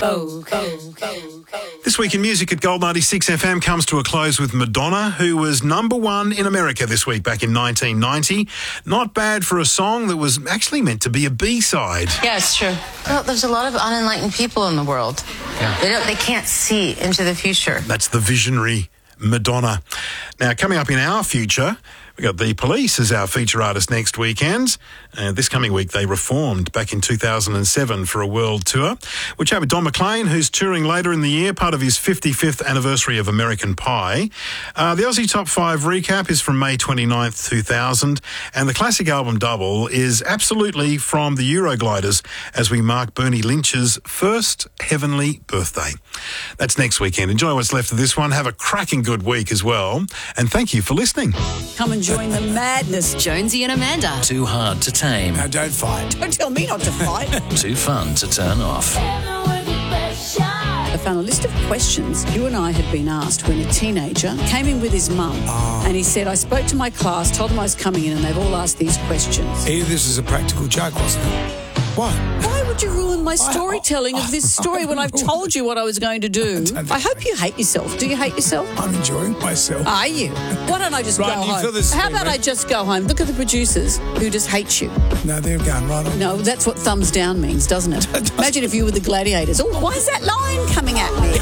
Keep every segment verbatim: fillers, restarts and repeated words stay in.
Go, go, go, go. This week in music at Gold ninety-six F M comes to a close with Madonna, who was number one in America this week back in nineteen ninety. Not bad for a song that was actually meant to be a B-side. Yeah, it's true. Well, there's a lot of unenlightened people in the world. Yeah. They don't. They can't see into the future. That's the visionary Madonna. Now, coming up in our future, we got The Police as our feature artist next weekend. Uh, this coming week, they reformed back in two thousand seven for a world tour. We'll chat with Don McLean, who's touring later in the year, part of his fifty-fifth anniversary of American Pie. Uh, the Aussie Top five recap is from May twenty-ninth, two thousand, and the classic album Double is absolutely from the Eurogliders as we mark Bernie Lynch's first heavenly birthday. That's next weekend. Enjoy what's left of this one. Have a cracking good week as well, and thank you for listening. Come and join the madness. Jonesy and Amanda. Too hard to tame. Now, don't fight. Don't tell me not to fight. Too fun to turn off. I found a list of questions you and I had been asked when a teenager came in with his mum. Oh. And he said, I spoke to my class, told them I was coming in, and they've all asked these questions. Either this is a practical joke, wasn't it? What? Why would you ruin my storytelling of this story when I've told you what I was going to do? I hope you hate yourself. Do you hate yourself? I'm enjoying myself. Are you? Why don't I just Right, go you home? feel this How thing, about right? I just go home? Look at the producers who just hate you. No, they're going right on. No, that's what thumbs down means, doesn't it? Imagine if you were the gladiators. Oh, why is that line coming at me?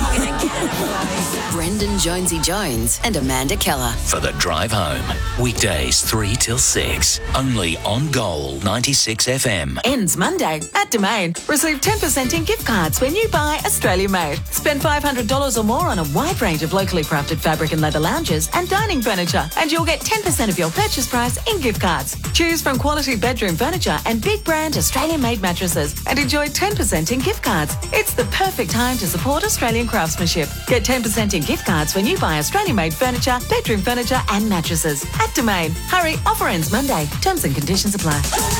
Brendan Jonesy Jones and Amanda Keller. For the drive home. Weekdays three till six. Only on Gold ninety-six F M. Ends Monday at Domain. Receive ten percent in gift cards when you buy Australia Made. Spend five hundred dollars or more on a wide range of locally crafted fabric and leather lounges and dining furniture, and you'll get ten percent of your purchase price in gift cards. Choose from quality bedroom furniture and big brand Australian Made mattresses and enjoy ten percent in gift cards. It's the perfect time to support Australian craftsmanship. Get ten percent in gift cards when you buy Australian Made furniture, bedroom furniture and mattresses at Domain. Hurry, offer ends Monday. Terms and conditions apply.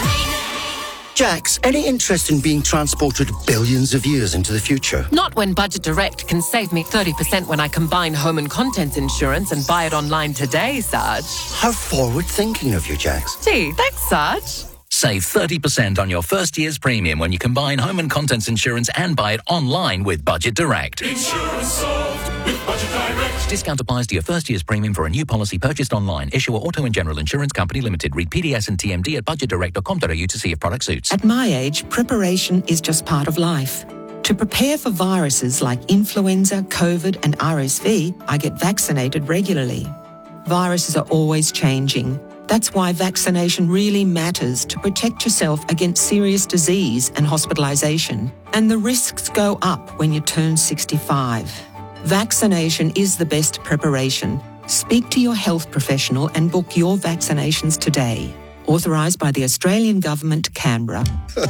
Jax, any interest in being transported billions of years into the future? Not when Budget Direct can save me thirty percent when I combine home and contents insurance and buy it online today, Sarge. How forward-thinking of you, Jax. Gee, thanks, Sarge. Save thirty percent on your first year's premium when you combine home and contents insurance and buy it online with Budget Direct. Insurance solved with Budget Direct. Discount applies to your first year's premium for a new policy purchased online. Issuer Auto and General Insurance Company Limited. Read P D S and T M D at budget direct dot com dot a u to see if product suits. At my age, preparation is just part of life. To prepare for viruses like influenza, COVID and R S V, I get vaccinated regularly. Viruses are always changing. That's why vaccination really matters to protect yourself against serious disease and hospitalisation. And the risks go up when you turn sixty-five. Vaccination is the best preparation. Speak to your health professional and book your vaccinations today. Authorised by the Australian Government, Canberra.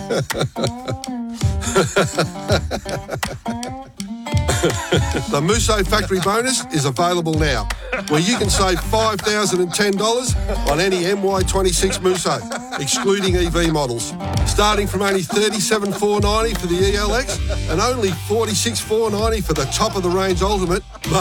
The Musso Factory Bonus is available now, where you can save five thousand ten dollars on any M Y twenty-six Musso, excluding E V models, starting from only thirty-seven thousand four hundred ninety dollars for the E L X and only forty-six thousand four hundred ninety dollars for the top-of-the-range Ultimate.